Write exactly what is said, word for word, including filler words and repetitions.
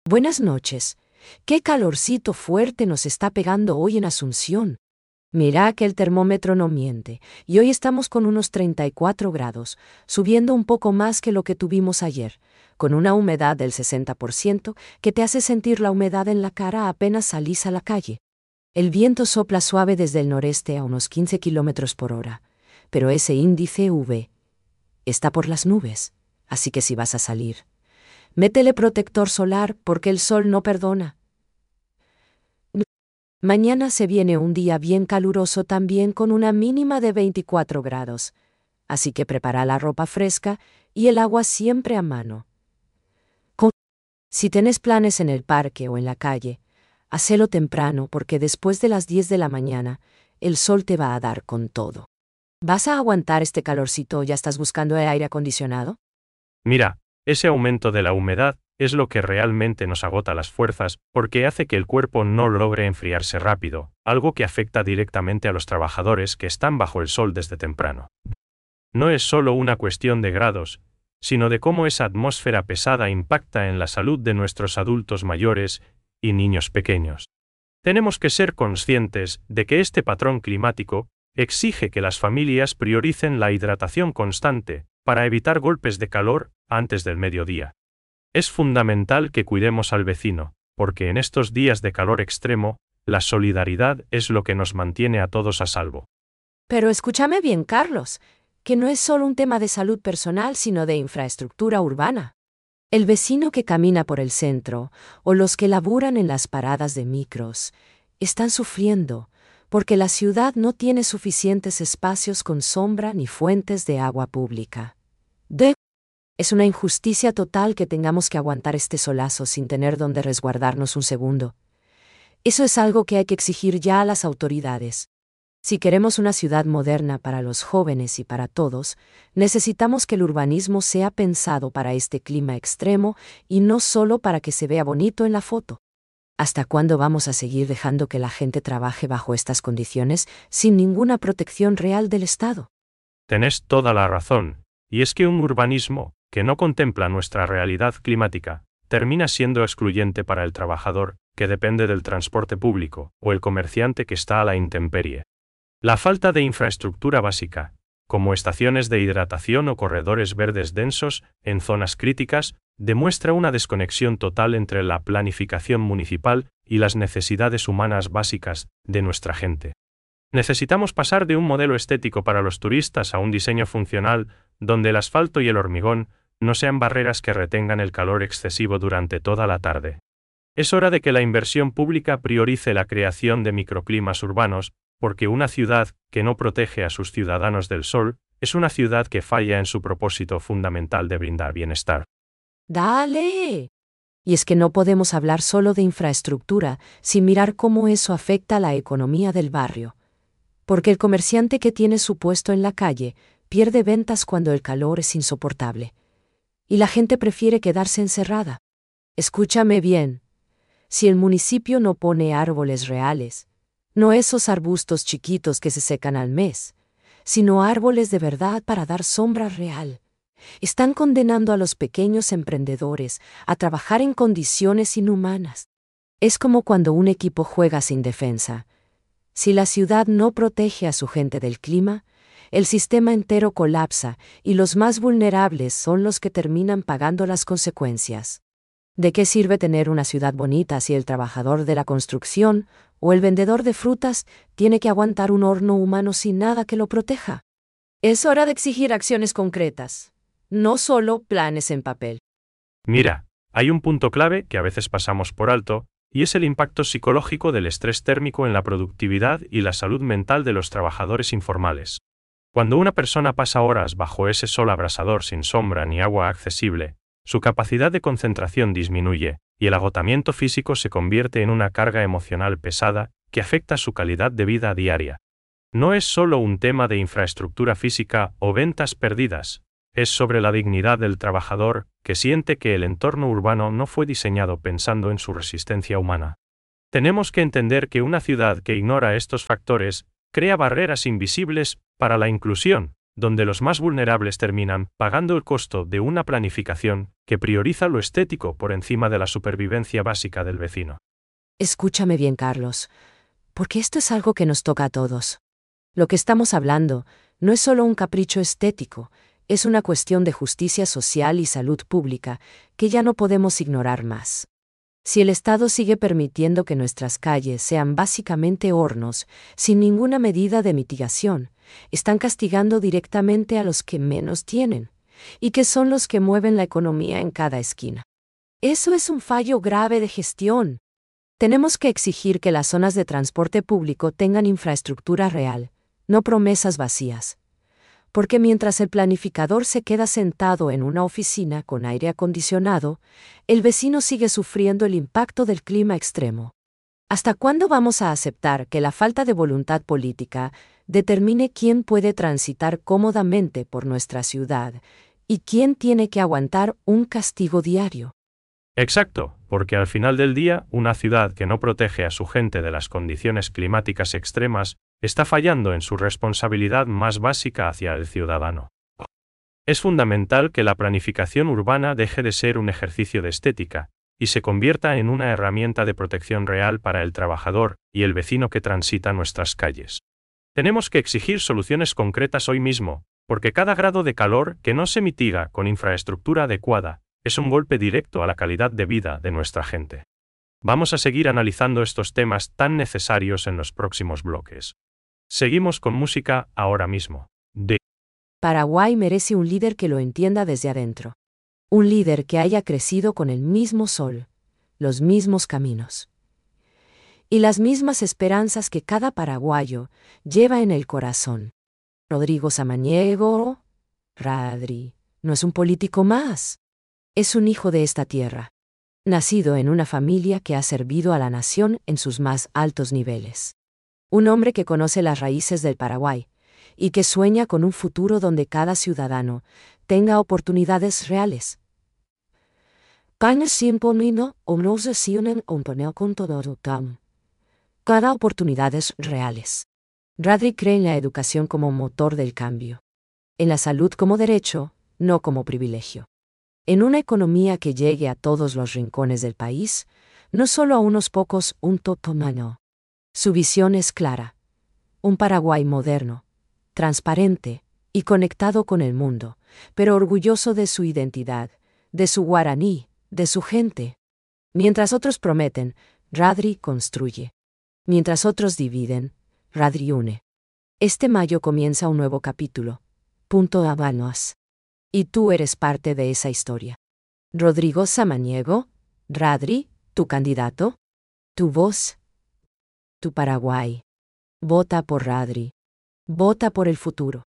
Buenas noches. Qué calorcito fuerte nos está pegando hoy en Asunción. Mira que el termómetro no miente, y hoy estamos con unos treinta y cuatro grados, subiendo un poco más que lo que tuvimos ayer, con una humedad del sesenta por ciento que te hace sentir la humedad en la cara apenas salís a la calle. El viento sopla suave desde el noreste a unos quince kilómetros por hora, pero ese índice U V está por las nubes, así que si vas a salir, métele protector solar porque el sol no perdona. Mañana se viene un día bien caluroso también con una mínima de veinticuatro grados, así que prepara la ropa fresca y el agua siempre a mano. Con- si tenés planes en el parque o en la calle, hacelo temprano porque después de las diez de la mañana el sol te va a dar con todo. ¿Vas a aguantar este calorcito o ya estás buscando el aire acondicionado? Mira, ese aumento de la humedad es lo que realmente nos agota las fuerzas porque hace que el cuerpo no logre enfriarse rápido, algo que afecta directamente a los trabajadores que están bajo el sol desde temprano. No es solo una cuestión de grados, sino de cómo esa atmósfera pesada impacta en la salud de nuestros adultos mayores y niños pequeños. Tenemos que ser conscientes de que este patrón climático exige que las familias prioricen la hidratación constante para evitar golpes de calor antes del mediodía. Es fundamental que cuidemos al vecino, porque en estos días de calor extremo, la solidaridad es lo que nos mantiene a todos a salvo. Pero escúchame bien, Carlos, que no es solo un tema de salud personal, sino de infraestructura urbana. El vecino que camina por el centro, o los que laburan en las paradas de micros, están sufriendo, porque la ciudad no tiene suficientes espacios con sombra ni fuentes de agua pública. De Es una injusticia total que tengamos que aguantar este solazo sin tener donde resguardarnos un segundo. Eso es algo que hay que exigir ya a las autoridades. Si queremos una ciudad moderna para los jóvenes y para todos, necesitamos que el urbanismo sea pensado para este clima extremo y no solo para que se vea bonito en la foto. ¿Hasta cuándo vamos a seguir dejando que la gente trabaje bajo estas condiciones sin ninguna protección real del Estado? Tenés toda la razón, y es que un urbanismo que no contempla nuestra realidad climática, termina siendo excluyente para el trabajador, que depende del transporte público, o el comerciante que está a la intemperie. La falta de infraestructura básica, como estaciones de hidratación o corredores verdes densos en zonas críticas, demuestra una desconexión total entre la planificación municipal y las necesidades humanas básicas de nuestra gente. Necesitamos pasar de un modelo estético para los turistas a un diseño funcional, donde el asfalto y el hormigón no sean barreras que retengan el calor excesivo durante toda la tarde. Es hora de que la inversión pública priorice la creación de microclimas urbanos, porque una ciudad que no protege a sus ciudadanos del sol es una ciudad que falla en su propósito fundamental de brindar bienestar. ¡Dale! Y es que no podemos hablar solo de infraestructura sin mirar cómo eso afecta a la economía del barrio. Porque el comerciante que tiene su puesto en la calle pierde ventas cuando el calor es insoportable. Y la gente prefiere quedarse encerrada. Escúchame bien. Si el municipio no pone árboles reales, no esos arbustos chiquitos que se secan al mes, sino árboles de verdad para dar sombra real, están condenando a los pequeños emprendedores a trabajar en condiciones inhumanas. Es como cuando un equipo juega sin defensa. Si la ciudad no protege a su gente del clima, el sistema entero colapsa y los más vulnerables son los que terminan pagando las consecuencias. ¿De qué sirve tener una ciudad bonita si el trabajador de la construcción o el vendedor de frutas tiene que aguantar un horno humano sin nada que lo proteja? Es hora de exigir acciones concretas, no solo planes en papel. Mira, hay un punto clave que a veces pasamos por alto, y es el impacto psicológico del estrés térmico en la productividad y la salud mental de los trabajadores informales. Cuando una persona pasa horas bajo ese sol abrasador sin sombra ni agua accesible, su capacidad de concentración disminuye, y el agotamiento físico se convierte en una carga emocional pesada que afecta su calidad de vida diaria. No es solo un tema de infraestructura física o ventas perdidas, es sobre la dignidad del trabajador, que siente que el entorno urbano no fue diseñado pensando en su resistencia humana. Tenemos que entender que una ciudad que ignora estos factores crea barreras invisibles para la inclusión, donde los más vulnerables terminan pagando el costo de una planificación que prioriza lo estético por encima de la supervivencia básica del vecino. Escúchame bien, Carlos, porque esto es algo que nos toca a todos. Lo que estamos hablando no es solo un capricho estético, es una cuestión de justicia social y salud pública que ya no podemos ignorar más. Si el Estado sigue permitiendo que nuestras calles sean básicamente hornos, sin ninguna medida de mitigación, están castigando directamente a los que menos tienen, y que son los que mueven la economía en cada esquina. Eso es un fallo grave de gestión. Tenemos que exigir que las zonas de transporte público tengan infraestructura real, no promesas vacías. Porque mientras el planificador se queda sentado en una oficina con aire acondicionado, el vecino sigue sufriendo el impacto del clima extremo. ¿Hasta cuándo vamos a aceptar que la falta de voluntad política determine quién puede transitar cómodamente por nuestra ciudad y quién tiene que aguantar un castigo diario? Exacto, porque al final del día, una ciudad que no protege a su gente de las condiciones climáticas extremas está fallando en su responsabilidad más básica hacia el ciudadano. Es fundamental que la planificación urbana deje de ser un ejercicio de estética y se convierta en una herramienta de protección real para el trabajador y el vecino que transita nuestras calles. Tenemos que exigir soluciones concretas hoy mismo, porque cada grado de calor que no se mitiga con infraestructura adecuada es un golpe directo a la calidad de vida de nuestra gente. Vamos a seguir analizando estos temas tan necesarios en los próximos bloques. Seguimos con música ahora mismo. De Paraguay merece un líder que lo entienda desde adentro. Un líder que haya crecido con el mismo sol, los mismos caminos y las mismas esperanzas que cada paraguayo lleva en el corazón. Rodrigo Samaniego, Radri, no es un político más. Es un hijo de esta tierra, nacido en una familia que ha servido a la nación en sus más altos niveles. Un hombre que conoce las raíces del Paraguay y que sueña con un futuro donde cada ciudadano tenga oportunidades reales. Cada oportunidades reales. Radri cree en la educación como motor del cambio, en la salud como derecho, no como privilegio. En una economía que llegue a todos los rincones del país, no solo a unos pocos, un totomano. Su visión es clara. Un Paraguay moderno, transparente y conectado con el mundo, pero orgulloso de su identidad, de su guaraní, de su gente. Mientras otros prometen, Radri construye. Mientras otros dividen, Radri une. Este mayo comienza un nuevo capítulo. Punto Habanos. Y tú eres parte de esa historia. Rodrigo Samaniego, Radri, tu candidato, tu voz, tu Paraguay. Vota por Radri. Vota por el futuro.